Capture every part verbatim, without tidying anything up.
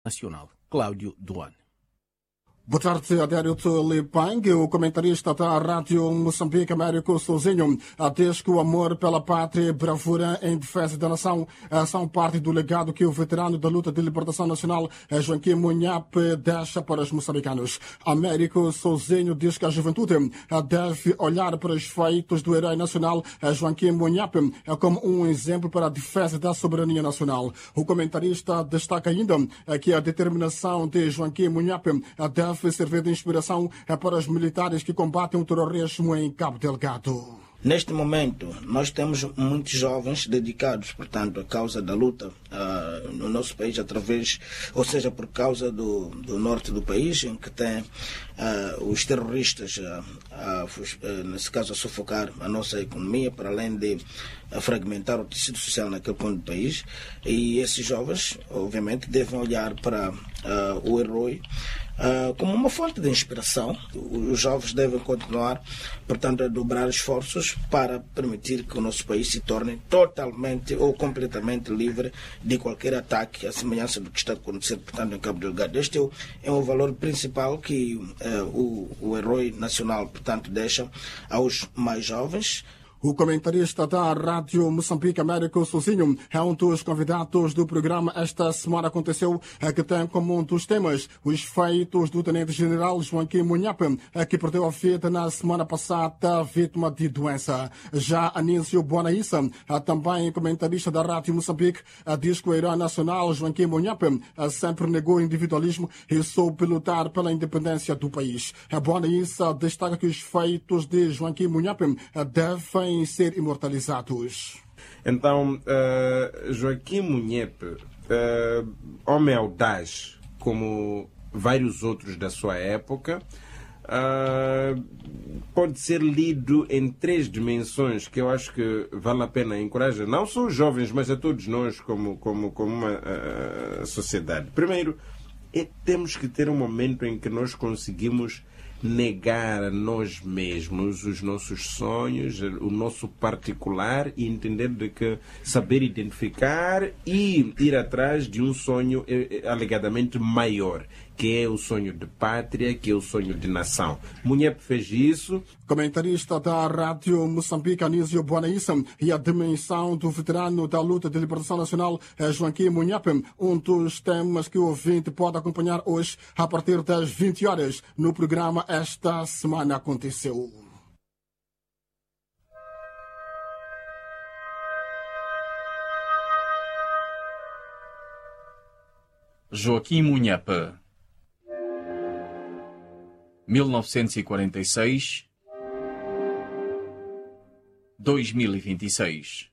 Nacional, Cláudio Duane. Boa tarde, Adério Lipang, o comentarista da Rádio Moçambique, Américo Souzinho. Diz que o amor pela pátria e bravura em defesa da nação são parte do legado que o veterano da luta de libertação nacional, Joaquim Munhape, deixa para os moçambicanos. Américo Souzinho diz que a juventude deve olhar para os feitos do herói nacional, Joaquim Munhape, como um exemplo para a defesa da soberania nacional. O comentarista destaca ainda que a determinação de Joaquim Munhape deve deve servir de inspiração para os militares que combatem o terrorismo em Cabo Delgado. Neste momento, nós temos muitos jovens dedicados, portanto, à causa da luta uh, no nosso país, através, ou seja, por causa do, do norte do país, em que tem uh, os terroristas, uh, uh, nesse caso, a sufocar a nossa economia, para além de uh, fragmentar o tecido social naquele ponto do país. E esses jovens, obviamente, devem olhar para uh, o herói Uh, como uma fonte de inspiração. Os jovens devem continuar, portanto, a dobrar esforços para permitir que o nosso país se torne totalmente ou completamente livre de qualquer ataque, à semelhança do que está acontecendo, portanto, em Cabo Delgado. Este é o, é o valor principal que uh, o, o herói nacional, portanto, deixa aos mais jovens. O comentarista da Rádio Moçambique, Américo Souzinho, é um dos convidados do programa. Esta semana aconteceu que tem como um dos temas os feitos do Tenente-General Joaquim Munhape, que perdeu a vida na semana passada, vítima de doença. Já Anísio Bonaissa, também comentarista da Rádio Moçambique, diz que o herói nacional Joaquim Munhape sempre negou o individualismo e soube lutar pela independência do país. Bonaissa destaca que os feitos de Joaquim Munhape devem ser imortalizados. Então, uh, Joaquim Munhape, uh, homem audaz, como vários outros da sua época, uh, pode ser lido em três dimensões que eu acho que vale a pena encorajar, não só os jovens, mas a todos nós como, como, como uma uh, sociedade. Primeiro, é, temos que ter um momento em que nós conseguimos negar a nós mesmos os nossos sonhos, o nosso particular, e entender de que saber identificar e ir atrás de um sonho alegadamente maior, que é o sonho de pátria, que é o sonho de nação. Munhape fez isso. Comentarista da Rádio Moçambique, Anísio Bonaissa, e a dimensão do veterano da luta de libertação nacional, Joaquim Munhape, um dos temas que o ouvinte pode acompanhar hoje a partir das vinte horas no programa Esta Semana Aconteceu. Joaquim Munhape, mil novecentos e quarenta e seis a dois mil e vinte e seis.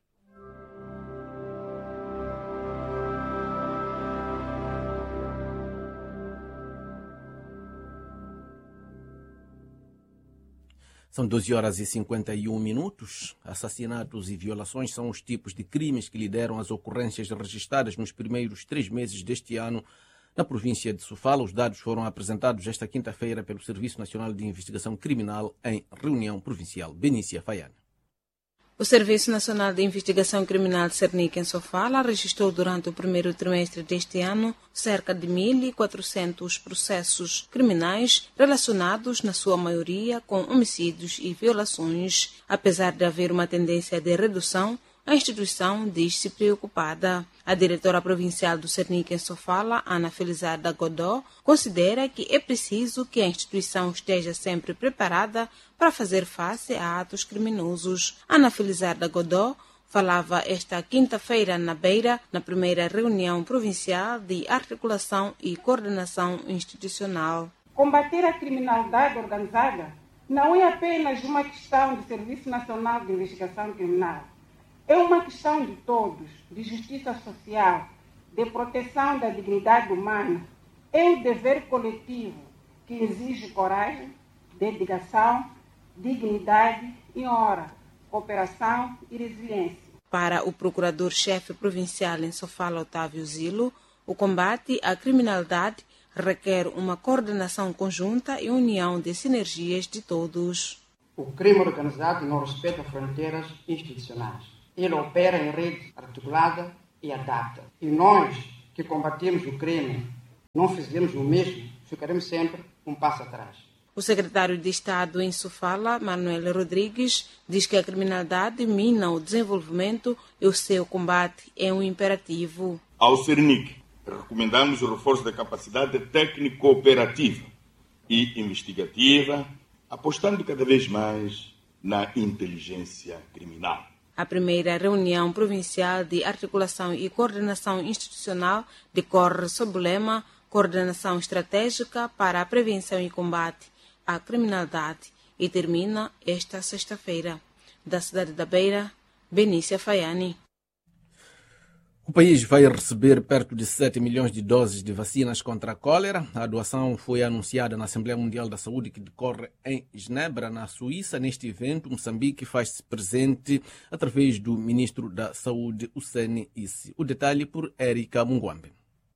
São doze horas e cinquenta e um minutos. Assassinatos e violações são os tipos de crimes que lideram as ocorrências registradas nos primeiros três meses deste ano na província de Sofala. Os dados foram apresentados esta quinta-feira pelo Serviço Nacional de Investigação Criminal em reunião provincial. Benícia Faiana. O Serviço Nacional de Investigação Criminal de Cernic, em Sofala, registrou durante o primeiro trimestre deste ano cerca de mil e quatrocentos processos criminais relacionados, na sua maioria, com homicídios e violações. Apesar de haver uma tendência de redução, a instituição diz-se preocupada. A diretora provincial do Cernic, em Sofala, Ana Felizarda Godó, considera que é preciso que a instituição esteja sempre preparada para fazer face a atos criminosos. Ana Felizarda Godó falava esta quinta-feira na Beira, na primeira reunião provincial de articulação e coordenação institucional. Combater a criminalidade organizada não é apenas uma questão do Serviço Nacional de Investigação Criminal. É uma questão de todos, de justiça social, de proteção da dignidade humana. É um dever coletivo que exige coragem, dedicação, dignidade e honra, cooperação e resiliência. Para o procurador-chefe provincial em Sofala, Otávio Zilo, o combate à criminalidade requer uma coordenação conjunta e união de sinergias de todos. O crime organizado não respeita fronteiras institucionais. Ele opera em rede articulada e adapta. E nós, que combatemos o crime, não fizermos o mesmo, ficaremos sempre um passo atrás. O secretário de Estado em Sofala, Manuel Rodrigues, diz que a criminalidade mina o desenvolvimento e o seu combate é um imperativo. Ao Cernic, recomendamos o reforço da capacidade técnico-operativa e investigativa, apostando cada vez mais na inteligência criminal. A primeira reunião provincial de articulação e coordenação institucional decorre sob o lema Coordenação Estratégica para a Prevenção e Combate à Criminalidade e termina esta sexta-feira. Da cidade da Beira, Benícia Faiani. O país vai receber perto de sete milhões de doses de vacinas contra a cólera. A doação foi anunciada na Assembleia Mundial da Saúde, que decorre em Genebra, na Suíça. Neste evento, Moçambique faz-se presente através do ministro da Saúde, Hussein Isse. O detalhe por Érica Mungwambe.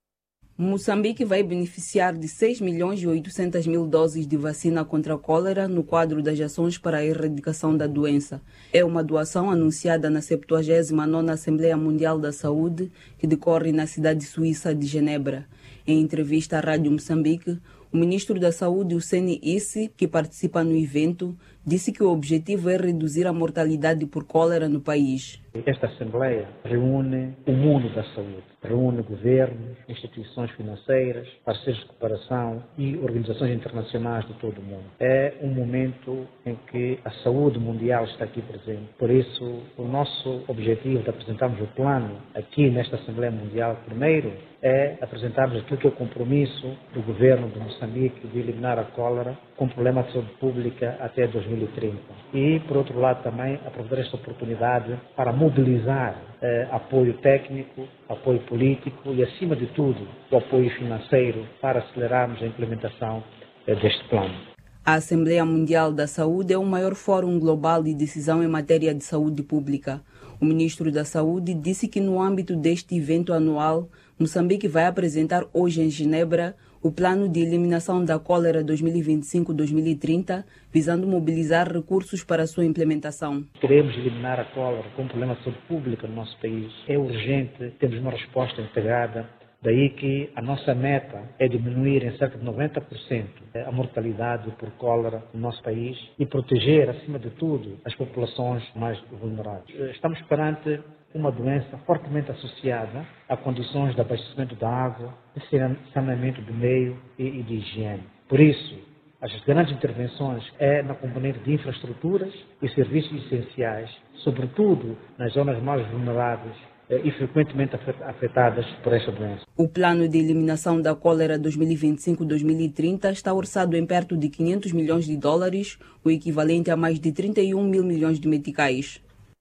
Moçambique vai beneficiar de seis milhões e oitocentas mil doses de vacina contra a cólera no quadro das ações para a erradicação da doença. É uma doação anunciada na septuagésima nona Assembleia Mundial da Saúde, que decorre na cidade suíça de Genebra. Em entrevista à Rádio Moçambique, o ministro da Saúde, Hussein Isse, que participa no evento, disse que o objetivo é reduzir a mortalidade por cólera no país. Esta Assembleia reúne o mundo da saúde, reúne governos, instituições financeiras, parceiros de cooperação e organizações internacionais de todo o mundo. É um momento em que a saúde mundial está aqui presente. Por isso, o nosso objetivo de apresentarmos o plano aqui nesta Assembleia Mundial, primeiro, é apresentarmos aquilo que é o compromisso do governo de Moçambique de eliminar a cólera com problema de saúde pública até dois mil e trinta. E, por outro lado, também aproveitar esta oportunidade para mobilizar eh, apoio técnico, apoio político e, acima de tudo, o apoio financeiro para acelerarmos a implementação eh, deste plano. A Assembleia Mundial da Saúde é o maior fórum global de decisão em matéria de saúde pública. O ministro da Saúde disse que, no âmbito deste evento anual, Moçambique vai apresentar hoje em Genebra o plano de eliminação da cólera dois mil e vinte e cinco a dois mil e trinta, visando mobilizar recursos para a sua implementação. Queremos eliminar a cólera como problema de saúde pública no nosso país. É urgente, temos uma resposta integrada. Daí que a nossa meta é diminuir em cerca de noventa por cento a mortalidade por cólera no nosso país e proteger, acima de tudo, as populações mais vulneráveis. Estamos perante uma doença fortemente associada a condições de abastecimento da água, de saneamento do meio e de higiene. Por isso, as grandes intervenções é na componente de infraestruturas e serviços essenciais, sobretudo nas zonas mais vulneráveis e frequentemente afetadas por esta doença. O plano de eliminação da cólera dois mil e vinte e cinco a dois mil e trinta está orçado em perto de quinhentos milhões de dólares, o equivalente a mais de trinta e um mil milhões de meticais.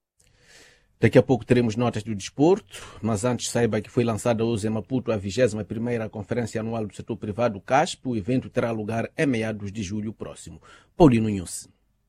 Daqui a pouco teremos notas do desporto, mas antes saiba que foi lançada hoje em Maputo a vigésima primeira Conferência Anual do Setor Privado, CASP. O evento terá lugar em meados de julho próximo. Paulino Nunes.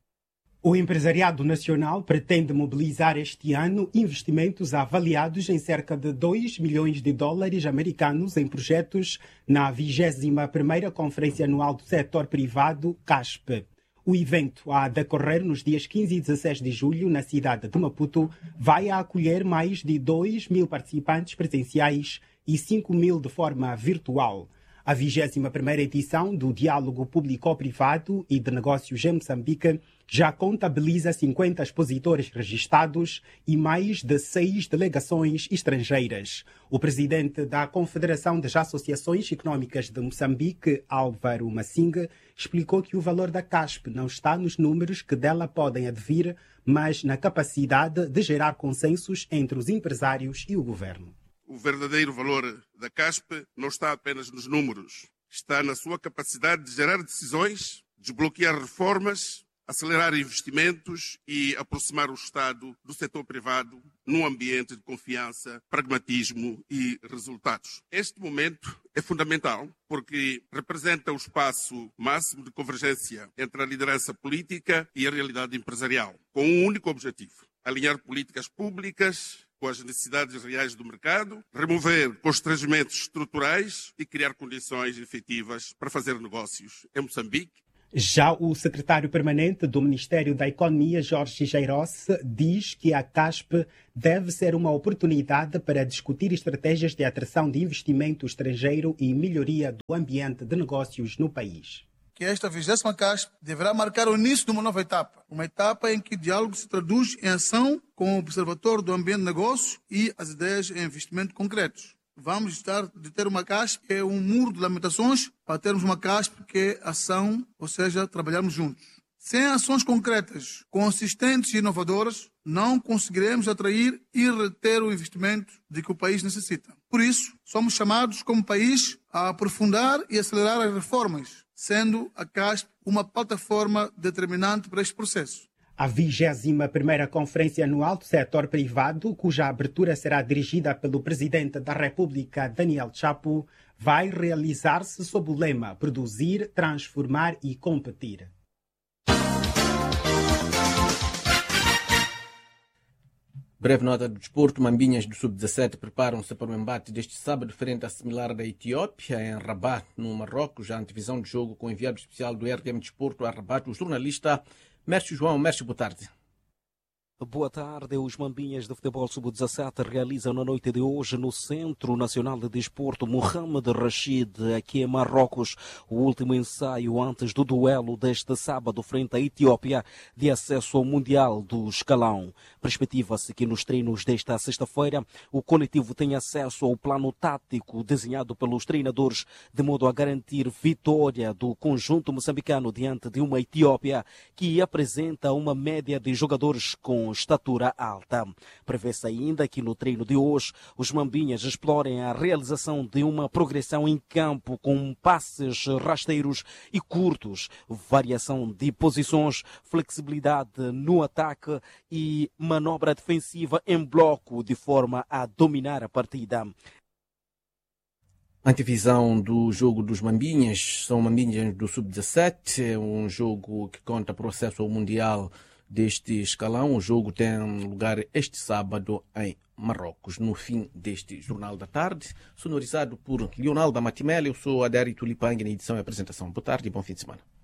O empresariado nacional pretende mobilizar este ano investimentos avaliados em cerca de dois milhões de dólares americanos em projetos na vigésima primeira Conferência Anual do Setor Privado, CASP. O evento, a decorrer nos dias quinze e dezesseis de julho, na cidade de Maputo, vai acolher mais de dois mil participantes presenciais e cinco mil de forma virtual. A vigésima primeira edição do Diálogo Público-Privado e de Negócios em Moçambique já contabiliza cinquenta expositores registados e mais de seis delegações estrangeiras. O presidente da Confederação das Associações Económicas de Moçambique, Álvaro Massinga, explicou que o valor da CASP não está nos números que dela podem advir, mas na capacidade de gerar consensos entre os empresários e o governo. O verdadeiro valor da CASP não está apenas nos números. Está na sua capacidade de gerar decisões, desbloquear reformas, acelerar investimentos e aproximar o Estado do setor privado num ambiente de confiança, pragmatismo e resultados. Este momento é fundamental porque representa o espaço máximo de convergência entre a liderança política e a realidade empresarial, com um único objetivo: alinhar políticas públicas com as necessidades reais do mercado, remover constrangimentos estruturais e criar condições efetivas para fazer negócios em Moçambique. Já o secretário permanente do Ministério da Economia, Jorge Geiros, diz que a CASP deve ser uma oportunidade para discutir estratégias de atração de investimento estrangeiro e melhoria do ambiente de negócios no país. Que esta vigésima CASP deverá marcar o início de uma nova etapa. Uma etapa em que o diálogo se traduz em ação com o observador do ambiente de negócio e as ideias em investimento concretos. Vamos estar de ter uma CASP que é um muro de lamentações para termos uma CASP que é ação, ou seja, trabalharmos juntos. Sem ações concretas, consistentes e inovadoras, não conseguiremos atrair e reter o investimento de que o país necessita. Por isso, somos chamados como país a aprofundar e acelerar as reformas, sendo a CASP uma plataforma determinante para este processo. A vigésima primeira Conferência Anual do Setor Privado, cuja abertura será dirigida pelo Presidente da República, Daniel Chapo, vai realizar-se sob o lema Produzir, Transformar e Competir. Breve nota do desporto. Mambinhas do sub dezassete preparam-se para o embate deste sábado frente à similar da Etiópia, em Rabat, no Marrocos. Já a antevisão de jogo com o enviado especial do R T M Desporto a Rabat, o jornalista Mércio João. Mércio, boa tarde. Boa tarde. Os Mambinhas de Futebol sub dezassete realizam na noite de hoje no Centro Nacional de Desporto Mohamed Rashid, aqui em Marrocos, o último ensaio antes do duelo deste sábado frente à Etiópia de acesso ao Mundial do Escalão. Perspectiva-se que nos treinos desta sexta-feira o coletivo tenha acesso ao plano tático desenhado pelos treinadores de modo a garantir vitória do conjunto moçambicano diante de uma Etiópia que apresenta uma média de jogadores com estatura alta. Prevê-se ainda que no treino de hoje os Mambinhas explorem a realização de uma progressão em campo com passes rasteiros e curtos, variação de posições, flexibilidade no ataque e manobra defensiva em bloco de forma a dominar a partida. Antevisão do jogo dos Mambinhas. São Mambinhas do sub dezassete, é um jogo que conta para o acesso ao Mundial deste escalão. O jogo tem lugar este sábado em Marrocos, no fim deste Jornal da Tarde, sonorizado por Leonardo Matimel. Eu sou Adérito Lipang, na edição e apresentação. Boa tarde e bom fim de semana.